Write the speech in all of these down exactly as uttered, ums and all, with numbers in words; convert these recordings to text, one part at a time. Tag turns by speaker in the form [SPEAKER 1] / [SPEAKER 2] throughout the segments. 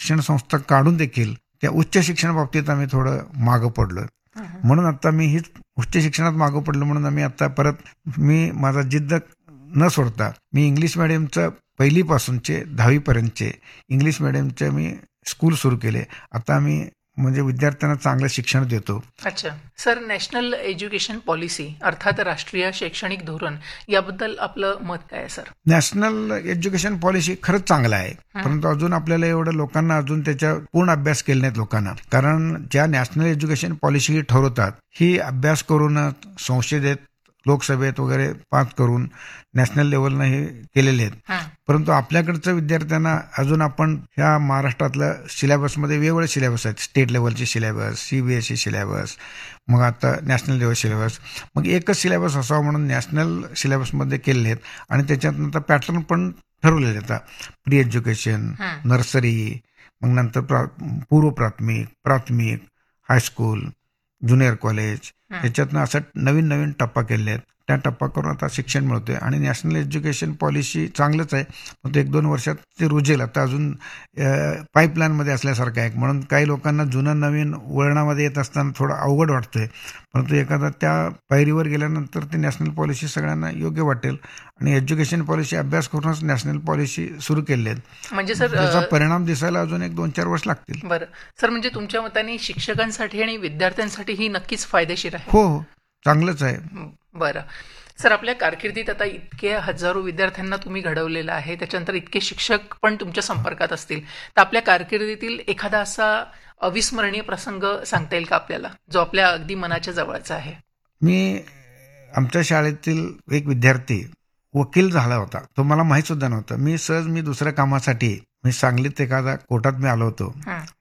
[SPEAKER 1] शिक्षण संस्था काढून देखील त्या उच्च शिक्षण बाबतीत आम्ही थोडं मागं पडलो. म्हणून आता मी हीच उच्च शिक्षणात मागं पडलो म्हणून आम्ही आता परत मी माझा जिद्द न सोडता मी इंग्लिश मिडियमचं पहिलीपासूनचे दहावीपर्यंतचे इंग्लिश मिडियमचे मी स्कूल सुरू केले. आता आम्ही म्हणजे विद्यार्थ्यांना चांगलं शिक्षण देतो.
[SPEAKER 2] अच्छा सर, नॅशनल एज्युकेशन पॉलिसी अर्थात राष्ट्रीय शैक्षणिक धोरण याबद्दल आपलं मत काय आहे सर?
[SPEAKER 1] नॅशनल एज्युकेशन पॉलिसी खरंच चांगलं आहे, परंतु अजून आपल्याला एवढं लोकांना अजून त्याच्या पूर्ण अभ्यास केले नाहीत लोकांना. कारण ज्या नॅशनल एज्युकेशन पॉलिसी ही ठरवतात ही अभ्यास करूनच संसदेत लोकसभेत वगैरे पास करून नॅशनल लेवलनं हे केलेले आहेत. परंतु आपल्याकडचं विद्यार्थ्यांना अजून आपण ह्या महाराष्ट्रातल्या सिलेबसमध्ये वेगवेगळे सिलेबस आहेत. स्टेट लेवलचे सिलेबस, सीबीएसई सिलेबस, मग आता नॅशनल लेवल सिलेबस. मग एकच सिलेबस असावा म्हणून नॅशनल सिलेबसमध्ये केलेले आहेत आणि त्याच्यात नंतर पॅटर्न पण ठरवलेले आहेत. प्री एज्युकेशन, नर्सरी, मग नंतर प्रा पूर्व प्राथमिक, प्राथमिक, हायस्कूल, ज्युनियर कॉलेज, याच्यातनं असं नवीन नवीन टप्पा केले आहेत. त्या टप्पा करून आता शिक्षण मिळतोय आणि नॅशनल एज्युकेशन पॉलिसी चांगलंच आहे, पण ते एक दोन वर्षात ते रुजेल. आता अजून पाईपलाईनमध्ये असल्यासारखं आहे, म्हणून काही लोकांना जुनं नवीन वळणामध्ये येत असताना थोडं अवघड वाटतंय. परंतु एखादा त्या पायरीवर गेल्यानंतर ते नॅशनल पॉलिसी सगळ्यांना योग्य वाटेल आणि एज्युकेशन पॉलिसी अभ्यास करूनच नॅशनल पॉलिसी सुरू केली आहेत.
[SPEAKER 2] म्हणजे सर
[SPEAKER 1] त्याचा परिणाम दिसायला अजून एक दोन चार वर्ष लागतील.
[SPEAKER 2] बरं सर, म्हणजे तुमच्या मताने शिक्षकांसाठी आणि विद्यार्थ्यांसाठी ही नक्कीच फायदेशीर आहे.
[SPEAKER 1] हो हो, चांगलंच आहे.
[SPEAKER 2] बरं सर, आपल्या कारकिर्दीत आता इतके हजारो विद्यार्थ्यांना तुम्ही घडवलेलं आहे, त्याच्यानंतर इतके शिक्षक पण तुमच्या संपर्कात असतील, तर आपल्या कारकिर्दीतील एखादा असा अविस्मरणीय प्रसंग सांगता येईल का आपल्याला, जो आपल्या अगदी मनाच्या जवळचा आहे?
[SPEAKER 1] मी आमच्या शाळेतील एक विद्यार्थी वकील झाला होता, तो मला माहीत सुद्धा नव्हतं. मी सहज मी दुसऱ्या कामासाठी मी सांगलीत एखादा कोर्टात मी आलो होतो.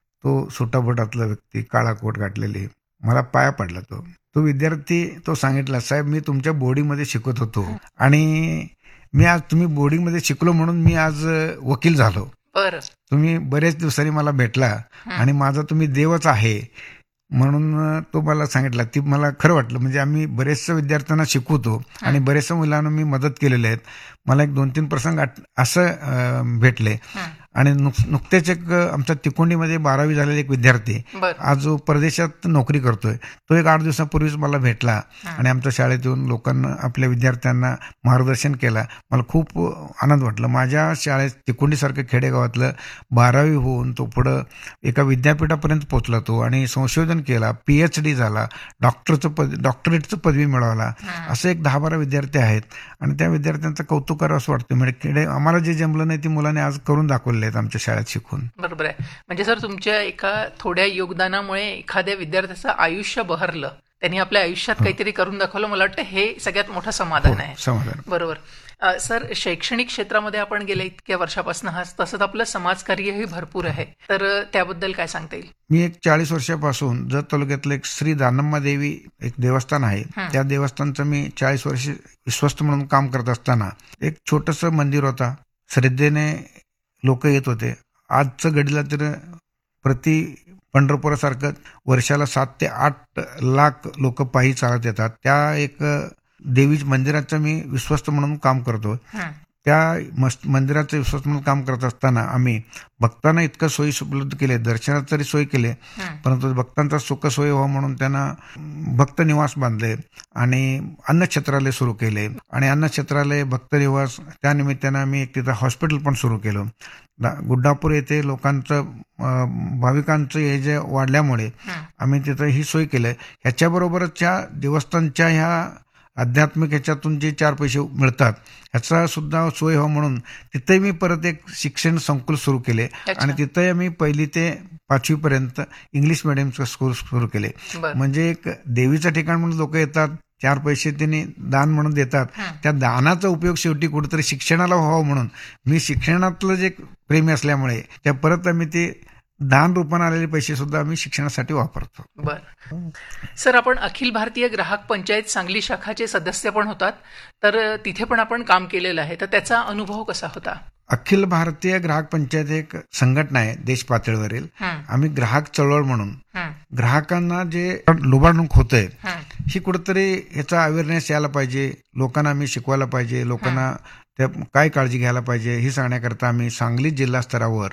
[SPEAKER 1] तो सुटाबुटातला व्यक्ती, काळा कोट घातलेली, मला पाया पडला. तो तो विद्यार्थी तो सांगितला, साहेब मी तुमच्या बोर्डिंगमध्ये शिकत होतो आणि मी आज तुम्ही बोर्डिंगमध्ये शिकलो म्हणून मी आज वकील झालो.
[SPEAKER 2] बरं,
[SPEAKER 1] तुम्ही बरेच दिवसांनी मला भेटला आणि माझा तुम्ही देवच आहे म्हणून तो मला सांगितला. ती मला खरं वाटलं. म्हणजे आम्ही बरेचशा विद्यार्थ्यांना शिकवतो आणि बरेचशा मुलांना मी मदत केलेली आहेत. मला एक दोन तीन प्रसंग असं भेटले आणि नुकतेच एक आमच्या तिकोंडीमध्ये बारावी झालेला एक विद्यार्थी आज जो परदेशात नोकरी करतोय, तो एक आठ दिवसापूर्वीच मला भेटला आणि आमच्या शाळेत येऊन लोकांना, आपल्या विद्यार्थ्यांना मार्गदर्शन केलं. मला खूप आनंद वाटला. माझ्या शाळेत तिकोंडीसारखं खेडेगावातलं बारावी होऊन तो पुढं एका विद्यापीठापर्यंत पोहोचला तो आणि संशोधन केला, पीएच डी झाला, डॉक्टरचं पद डॉक्टरेटचं पदवी मिळवला. असं एक दहा बारा विद्यार्थी आहेत आणि त्या विद्यार्थ्यांचं कौतुक करावं असं वाटतं. म्हणजे खेडे आम्हाला जे जमलं नाही ती मुलांनी आज करून दाखवले आहेत आमच्या शाळेत शिकून.
[SPEAKER 2] बरोबर आहे. म्हणजे सर, तुमच्या एका थोड्या योगदानामुळे एखाद्या विद्यार्थ्याचं आयुष्य बहरलं, त्यांनी आपल्या आयुष्यात काहीतरी करून दाखवलं, मला वाटतं हे सगळ्यात मोठं समाधान आहे.
[SPEAKER 1] समाधान.
[SPEAKER 2] बरोबर. सर, शैक्षणिक क्षेत्रामध्ये आपण गेल्या इतक्या वर्षापासून आहात, तसंच आपलं समाजकार्यही भरपूर आहे, तर त्याबद्दल काय सांगता येईल?
[SPEAKER 1] मी एक चाळीस वर्षापासून जत तालुक्यातलं एक श्री दानम्मा देवी एक देवस्थान आहे, त्या देवस्थानचं मी चाळीस वर्ष विश्वस्त म्हणून काम करत असताना एक छोटंसं मंदिर होता. श्रद्धेने लोक येत होते. आजचं घडीला तर प्रति पंढरपुरासारखं वर्षाला सात ते आठ लाख लोक पायी चालत येतात. त्या एक देवी मंदिराचं मी विश्वस्त म्हणून काम करतो. त्या मंदिराचं विश्वस्त म्हणून काम करत असताना आम्ही भक्तांना इतकं सोयी उपलब्ध केले, दर्शनात तरी सोय केले, परंतु भक्तांचा सुख सोय व्हावं म्हणून त्यांना भक्त निवास बांधले आणि अन्नछत्रालय सुरू केले आणि अन्नछत्रालय, भक्त निवास, त्या निमित्तानं आम्ही एक तिथं हॉस्पिटल पण सुरू केलं. गुड्डापूर येथे लोकांचं, भाविकांचं हे जे वाढल्यामुळे आम्ही तिथं ही सोय केलं. ह्याच्याबरोबरच त्या देवस्थानच्या ह्या आध्यात्मिक ह्याच्यातून जे चार पैसे मिळतात ह्याचा सुद्धा सोय व्हावं म्हणून तिथे मी परत एक शिक्षण संकुल सुरू केले आणि तिथे आम्ही पहिली ते पाचवी पर्यंत इंग्लिश मिडियमचं स्कूल सुरू केले. म्हणजे एक देवीचं ठिकाण म्हणून लोक येतात, चार पैसे त्यांनी दान म्हणून देतात, त्या दानाचा उपयोग शेवटी कुठेतरी शिक्षणाला व्हावं म्हणून मी शिक्षणातलं जे प्रेमी असल्यामुळे त्या परत आम्ही ते दान रूपाने आलेले पैसे सुद्धा आम्ही शिक्षणासाठी वापरतो.
[SPEAKER 2] बर सर, आपण अखिल भारतीय ग्राहक पंचायत सांगली शाखाचे सदस्य पण होतात, तर तिथे पण आपण काम केलेलं आहे, तर त्याचा अनुभव कसा होता?
[SPEAKER 1] अखिल भारतीय ग्राहक पंचायत एक संघटना आहे देश पातळीवरील. आम्ही ग्राहक चळवळ म्हणून ग्राहकांना जे लुबाडणूक होतंय ही कुठेतरी याचा अवेअरनेस यायला पाहिजे, लोकांना आम्ही शिकवायला पाहिजे, लोकांना त्या काय काळजी घ्यायला पाहिजे ही सांगण्याकरता आम्ही सांगली जिल्हा स्तरावर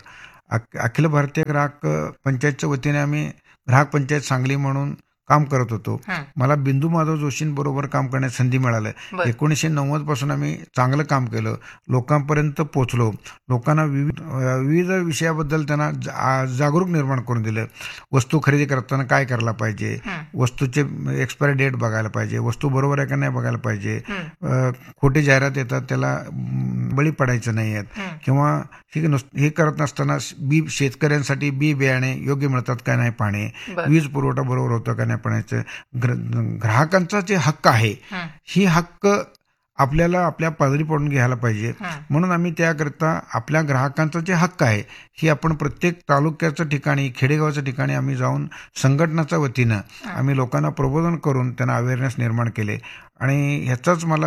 [SPEAKER 1] अख- अखिल भारतीय ग्राहक पंचायतच्या वतीने आम्ही ग्राहक पंचायत सांगली म्हणून काम करत होतो.
[SPEAKER 2] हं.
[SPEAKER 1] मला बिंदू माधव जोशींबरोबर काम करण्याची संधी मिळाली.
[SPEAKER 2] बरं.
[SPEAKER 1] एकोणीसशे नव्वद पासून आम्ही चांगलं काम केलं, लोकांपर्यंत पोहोचलो, लोकांना विविध अं, विविध विषयाबद्दल त्यांना जा- जागरूक निर्माण करून दिलं. वस्तू खरेदी करताना काय करायला पाहिजे,
[SPEAKER 2] हं.
[SPEAKER 1] वस्तूचे एक्सपायरी डेट बघायला पाहिजे, वस्तू बरोबर आहे का नाही बघायला पाहिजे,
[SPEAKER 2] हं.
[SPEAKER 1] अं, खोटी जाहिरात येतात त्याला अं, बळी पडायचं नाही आहेत,
[SPEAKER 2] हं.
[SPEAKER 1] किंवा हे नुस- हे करत नसताना बी शेतकऱ्यांसाठी बी बियाणे योग्य मिळतात का नाही पाहणे,
[SPEAKER 2] बरं.
[SPEAKER 1] वीज पुरवठा बरोबर होतो का नाही पाण्याचं, ग्राहकांचा जे हक्क आहे
[SPEAKER 2] हं.
[SPEAKER 1] ही हक्क आपल्याला आपल्या पादरी पडून घ्यायला पाहिजे.
[SPEAKER 2] हं.
[SPEAKER 1] म्हणून आम्ही त्याकरिता आपल्या ग्राहकांचा जे हक्क आहे ही आपण प्रत्येक तालुक्याच्या ठिकाणी, खेडेगावाच्या ठिकाणी आम्ही जाऊन संघटनाच्या वतीनं आम्ही लोकांना प्रबोधन करून त्यांना अवेअरनेस निर्माण केले. आणि ह्याचाच मला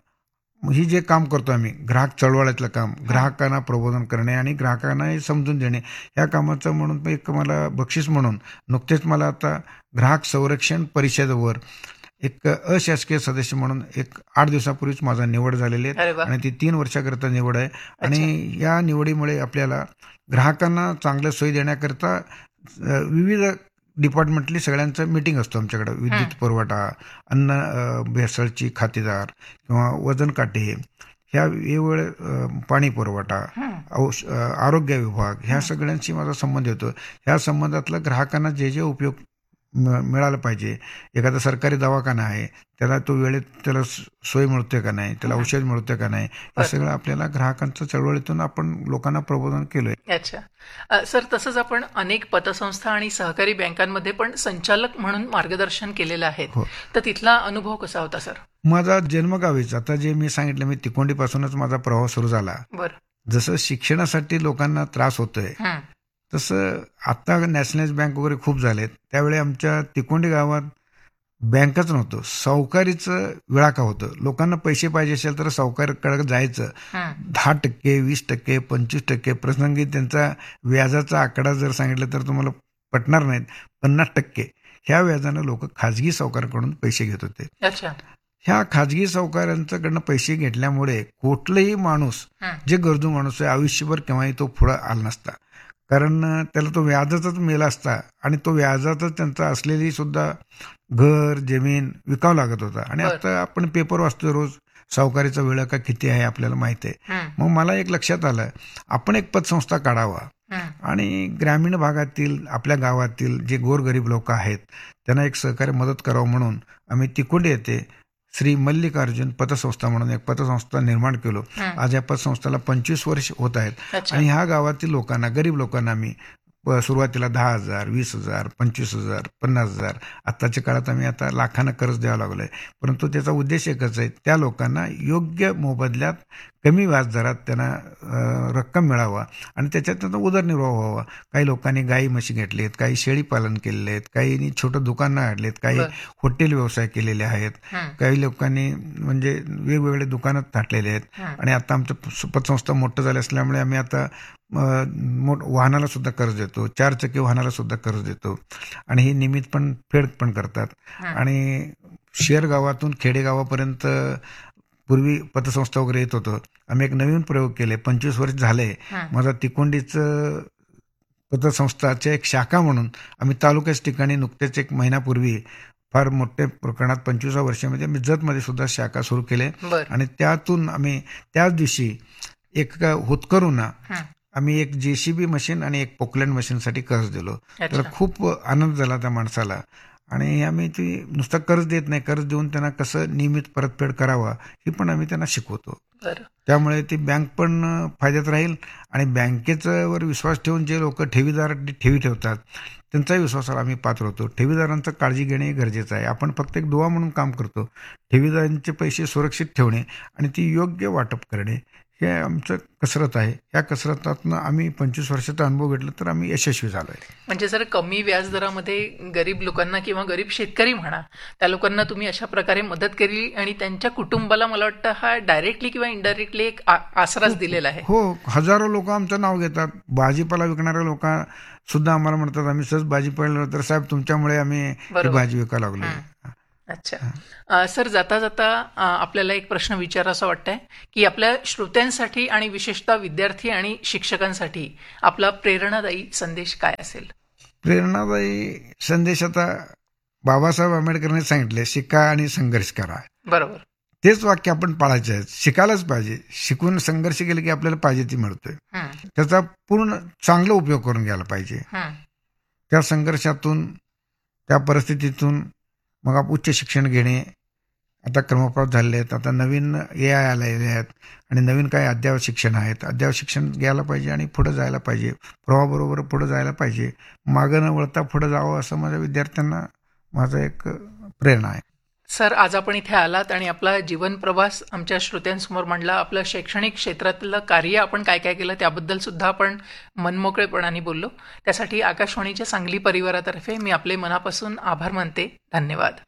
[SPEAKER 1] ही जे काम करतो आम्ही ग्राहक चळवळीतलं काम, ग्राहकांना प्रबोधन करणे आणि ग्राहकांना हे समजून देणे, या कामाचं म्हणून एक मला बक्षीस म्हणून नुकतेच मला आता ग्राहक संरक्षण परिषदेवर एक अशासकीय सदस्य म्हणून एक आठ दिवसापूर्वीच माझा निवड झालेली
[SPEAKER 2] अरे
[SPEAKER 1] आहे
[SPEAKER 2] वा.
[SPEAKER 1] आणि ती तीन वर्षाकरिता निवड आहे. आणि या निवडीमुळे आपल्याला ग्राहकांना चांगलं सोयी देण्याकरिता अ, विविध डिपार्टमेंटली सगळ्यांचं मीटिंग असतो आमच्याकडे. विद्युत पुरवठा, अन्न अ, भेसळची खातेदार किंवा वजन काटे, ह्या वेगवेगळे अ, पाणी पुरवठा,
[SPEAKER 2] हं.
[SPEAKER 1] औष अ, आरोग्य विभाग, ह्या सगळ्यांशी माझा संबंध येतो. ह्या संबंधातलं ग्राहकांना जे जे उपयोग म- मिळालं पाहिजे, एखादा सरकारी दवाखाना आहे त्याला तो वेळेत त्याला स- सोय मिळते का नाही, त्याला औषध मिळते का नाही, हे
[SPEAKER 2] बरं.
[SPEAKER 1] सगळं आपल्याला ग्राहकांच्या चळवळीतून आपण लोकांना प्रबोधन केलंय.
[SPEAKER 2] अच्छा. अ, सर, तसंच आपण अनेक पतसंस्था आणि सहकारी बँकांमध्ये पण संचालक म्हणून मार्गदर्शन केलेलं आहे.
[SPEAKER 1] हो.
[SPEAKER 2] तर तिथला अनुभव कसा होता सर?
[SPEAKER 1] माझा जन्मगावीच, आता जे मी सांगितलं, मी तिकोंडीपासूनच माझा प्रवास सुरू झाला.
[SPEAKER 2] बरं.
[SPEAKER 1] जसं शिक्षणासाठी लोकांना त्रास होतोय
[SPEAKER 2] हं.
[SPEAKER 1] तसं आता नॅशनलाइज बँक वगैरे खूप झालेत. त्यावेळी आमच्या तिकोंडी गावात बँकच नव्हतं, सावकारीचं विळाका होतं. लोकांना पैसे पाहिजे असेल तर सावकाराकडे जायचं.
[SPEAKER 2] हं.
[SPEAKER 1] दहा टक्के वीस टक्के पंचवीस टक्के प्रसंगी त्यांचा व्याजाचा आकडा जर सांगितलं तर तुम्हाला पटणार नाहीत. पन्नास टक्के ह्या व्याजानं लोक खाजगी सावकाराकडून पैसे घेत होते.
[SPEAKER 2] अच्छा.
[SPEAKER 1] ह्या खाजगी सावकारांच्याकडनं पैसे घेतल्यामुळे कुठलाही माणूस
[SPEAKER 2] हं.
[SPEAKER 1] जे गरजू माणूस आहे आयुष्यभर केव्हाही तो पुढं आला नसता, कारण त्याला तो व्याजाचाच मेला असता आणि तो व्याजाचाच त्यांचा असलेली सुद्धा घर जमीन विकावं लागत होता. आणि
[SPEAKER 2] बरं.
[SPEAKER 1] आता आपण पेपर वाचतो रोज, सावकारीचा विळाका किती आहे आपल्याला माहिती आहे.
[SPEAKER 2] हं.
[SPEAKER 1] मग मला एक लक्षात आलं, आपण एक पतसंस्था काढावा
[SPEAKER 2] हं.
[SPEAKER 1] आणि ग्रामीण भागातील आपल्या गावातील जे गोरगरीब लोक आहेत त्यांना एक सहकार्य मदत करावं म्हणून आम्ही तिकोंडी येथे श्री मल्लिकार्जुन पतसंस्था म्हणून एक पतसंस्था निर्माण केलो.
[SPEAKER 2] हं.
[SPEAKER 1] आज या पतसंस्थेला पंचवीस वर्ष होत आहेत.
[SPEAKER 2] अच्छा.
[SPEAKER 1] आणि ह्या गावातील लोकांना, गरीब लोकांना आम्ही प- सुरुवातीला दहा हजार वीस हजार पंचवीस हजार पन्नास हजार आत्ताच्या काळात आम्ही आता लाखानं कर्ज द्यावं लागलोय. परंतु त्याचा उद्देश एकच आहे, त्या लोकांना योग्य मोबदल्यात कमी व्याजदरात त्यांना अ, रक्कम मिळावा आणि त्याच्यात त्यांचा उदरनिर्वाह व्हावा. काही लोकांनी गाई म्हशी घेतलेत, काही शेळी पालन केलेले आहेत, काही छोटं दुकानं काढलेत, काही
[SPEAKER 2] बरं.
[SPEAKER 1] हॉटेल व्यवसाय केलेले आहेत,
[SPEAKER 2] हं.
[SPEAKER 1] काही लोकांनी म्हणजे वेगवेगळे दुकानात थाटलेले आहेत.
[SPEAKER 2] हं.
[SPEAKER 1] आणि आता आमचं पतसंस्था मोठं झालं असल्यामुळे आम्ही आता अ, मोठ वाहनाला सुद्धा कर्ज देतो, चार चाकी वाहनाला सुद्धा कर्ज देतो आणि हे नियमित पण फेड पण करतात.
[SPEAKER 2] हं.
[SPEAKER 1] आणि शहर गावातून खेडेगावापर्यंत पूर्वी पतसंस्था वगैरे येत होतं. आम्ही एक नवीन प्रयोग केले, पंचवीस वर्ष झाले.
[SPEAKER 2] हं.
[SPEAKER 1] माझा तिकोंडीचं पतसंस्थाच्या एक शाखा म्हणून आम्ही तालुक्याच्या ठिकाणी नुकतेच एक महिन्यापूर्वी फार मोठ्या प्रकरणात पंचवीसा वर्षामध्ये आम्ही जतमध्ये सुद्धा शाखा सुरू केले.
[SPEAKER 2] बरं.
[SPEAKER 1] आणि त्यातून आम्ही त्याच दिवशी एक होतकरूंना
[SPEAKER 2] हं.
[SPEAKER 1] आम्ही एक जेसीबी मशीन आणि एक पोकलँड मशीनसाठी कर्ज दिलो.
[SPEAKER 2] अच्छा.
[SPEAKER 1] तर खूप आनंद झाला त्या माणसाला. आणि आम्ही ती नुसतं कर्ज देत नाही, कर्ज देऊन त्यांना कसं नियमित परतफेड करावा ही पण आम्ही त्यांना शिकवतो.
[SPEAKER 2] बरं.
[SPEAKER 1] त्यामुळे ती बँक पण फायद्यात राहील आणि बँकेवर विश्वास ठेवून जे लोक ठेवीदार ठेवी ठेवतात त्यांचाही विश्वासाला आम्ही पात्र होतो. ठेवीदारांचं काळजी घेणे गरजेचं आहे. आपण फक्त एक दुवा म्हणून काम करतो. ठेवीदारांचे पैसे सुरक्षित ठेवणे आणि ती योग्य वाटप करणे हे आमचं कसरत आहे. या कसरतातनं आम्ही पंचवीस वर्षाचा अनुभव घेतला तर आम्ही यशस्वी झालो आहे.
[SPEAKER 2] म्हणजे जर कमी व्याजदरामध्ये गरीब लोकांना किंवा गरीब शेतकरी म्हणा, त्या लोकांना तुम्ही अशा प्रकारे मदत केली आणि त्यांच्या कुटुंबाला मला वाटतं हा डायरेक्टली किंवा इनडायरेक्टली एक आ- आसराच दिलेला आहे.
[SPEAKER 1] हो, हजारो लोक आमचं नाव घेतात. भाजीपाला विकणारे लोक सुद्धा आम्हाला म्हणतात, आम्ही सहज भाजीपाला तर साहेब तुमच्यामुळे आम्ही ही
[SPEAKER 2] बरोबर.
[SPEAKER 1] भाजी विकायला लागलो.
[SPEAKER 2] अच्छा. अ, सर, जाता जाता अ, आपल्याला एक प्रश्न विचारायचा वाटतंय की आपल्या श्रोत्यांसाठी आणि विशेषतः विद्यार्थी आणि शिक्षकांसाठी आपला प्रेरणादायी संदेश काय असेल?
[SPEAKER 1] प्रेरणादायी संदेश आता बाबासाहेब आंबेडकरांनी सांगितले, शिका आणि संघर्ष करा.
[SPEAKER 2] बरोबर.
[SPEAKER 1] तेच वाक्य आपण पाळायचे आहेत. शिकायलाच पाहिजे. शिकून संघर्ष केले की आपल्याला पाहिजे ती मिळतोय.
[SPEAKER 2] हं,
[SPEAKER 1] त्याचा पूर्ण चांगला उपयोग करून घ्यायला पाहिजे.
[SPEAKER 2] हं.
[SPEAKER 1] त्या संघर्षातून, त्या परिस्थितीतून मग आपण उच्च शिक्षण घेणे आता क्रमप्राप्त झालेले आहेत. आता नवीन ए आय आलेले आहेत आणि नवीन काही अद्ययावत शिक्षण आहेत. अद्ययावत शिक्षण घ्यायला पाहिजे आणि पुढे जायला पाहिजे. प्रवाहाबरोबर पुढे जायला पाहिजे. मागं न वळता पुढे जावं असं माझ्या विद्यार्थ्यांना माझं एक प्रेरणा आहे.
[SPEAKER 2] सर, आज आपण इथे आलात आणि आपला जीवन प्रवास आमच्या श्रोत्यांसमोर मांडला. आपलं शैक्षणिक क्षेत्रातलं कार्य आपण काय काय केलं त्याबद्दल सुद्धा आपण मनमोकळेपणाने बोललो. त्यासाठी आकाशवाणीच्या सांगली परिवारातर्फे मी आपले मनापासून आभार मानते. धन्यवाद.